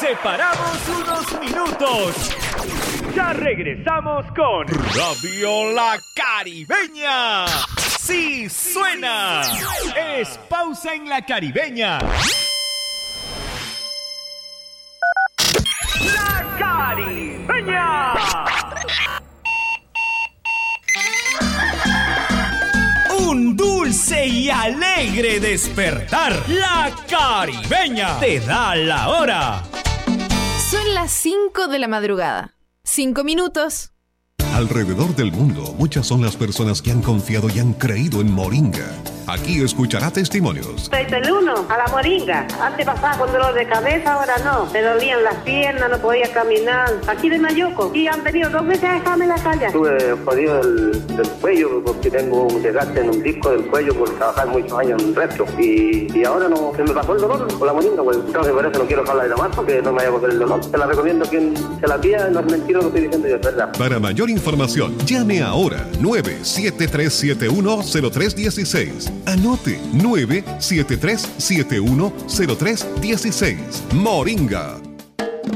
separamos unos minutos. Ya regresamos con Radio La Caribeña. ¡Sí suena! Es Pausa en La Caribeña. La Caribeña. Un dulce y alegre despertar. La Caribeña te da la hora. Son las 5 de la madrugada. 5 minutos. Alrededor del mundo, muchas son las personas que han confiado y han creído en Moringa. Aquí escuchará testimonios. Desde el 1 a la Moringa. Antes pasaba con dolor de cabeza, ahora no. Me dolían las piernas, no podía caminar. Aquí de Mayuco. Y han venido 2 veces a dejarme la calle. Estuve jodido del cuello porque tengo un desgaste en un disco del cuello por trabajar muchos años en recto. Y ahora no se me pasó el dolor con la Moringa. Pues entonces por eso no quiero hablar de la más porque no me vaya a coger el dolor. Se la recomiendo a quien se la pida. No es mentira lo que estoy diciendo yo, es verdad. Para mayor información, llame ahora 973710316. Anote 973710316. Moringa,